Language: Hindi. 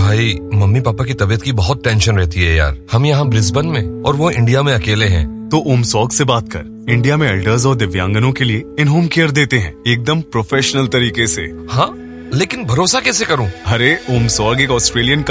भाई, मम्मी पापा की तबीयत की बहुत टेंशन रहती है यार। हम यहाँ ब्रिस्बेन में और वो इंडिया में अकेले हैं। तो उमसॉग से बात कर। इंडिया में एल्डर्स और दिव्यांगनों के लिए इन होम केयर देते हैं, एकदम प्रोफेशनल तरीके से। हाँ, लेकिन भरोसा कैसे करूं? अरे उमसॉग एक ऑस्ट्रेलियन